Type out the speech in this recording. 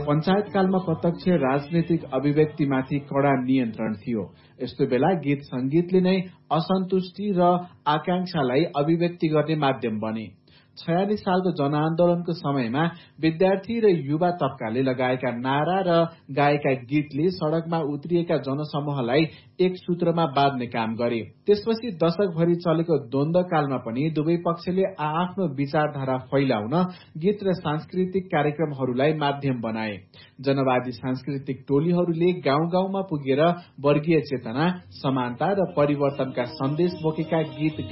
पञ्चायतकालमा प्रत्यक्ष राजनीतिक अभिव्यक्तिमाथि कडा नियन्त्रण थियो। यस्तो बेला गीत संगीतले नै असन्तुष्टि र आकांक्षालाई अभिव्यक्ति गर्ने माध्यम बने। 46 सालको जनआन्दोलनको समयमा विद्यार्थी र युवा तबकाले लगाएका नारा र गाएका गीतले सड़कमा उत्रिएका जनसमूहलाई एक सूत्रमा बाँध्ने काम गरे। त्यसपछि दशकभरि चलेको द्वन्द्वकालमा पनि दुवै पक्षले आआफ्नो विचारधारा फैलाउन गीत र सांस्कृतिक कार्यक्रमहरूलाई माध्यम बनाए। जनवादी सांस्कृतिक टोलीहरूले गाउँ गाउँमा पुगेर वर्गीय चेतना, समानता र परिवर्तनका सन्देश बोकेका गीत